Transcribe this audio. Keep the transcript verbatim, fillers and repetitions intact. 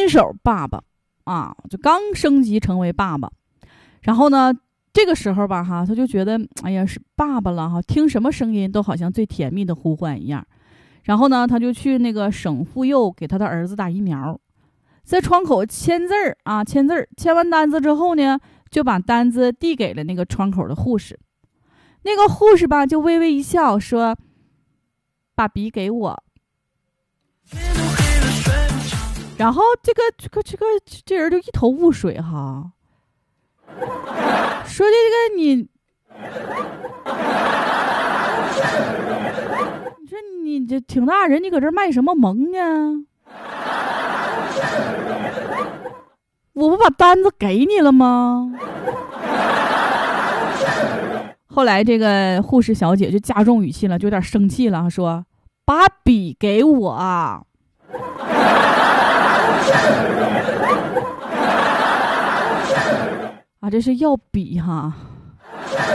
新手爸爸啊，就刚升级成为爸爸。然后呢，这个时候吧哈，他就觉得哎呀是爸爸了哈，听什么声音都好像最甜蜜的呼唤一样。然后呢，他就去那个省妇幼给他的儿子打疫苗，在窗口签字儿啊，签字儿，签完单子之后呢，就把单子递给了那个窗口的护士。那个护士吧，就微微一笑说：“把笔给我。”然后这个这个这个这人就一头雾水哈，说这个你，你说你这挺大人，你搁这卖什么萌呢？我不把单子给你了吗？后来这个护士小姐就加重语气了，就有点生气了，说：“把笔给我啊！”啊，这是要笔哈。